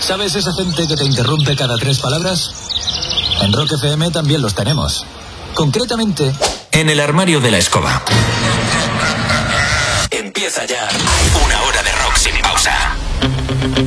¿Sabes esa gente que te interrumpe cada 3 palabras? En Rock FM también los tenemos. Concretamente, en el armario de la escoba. Empieza ya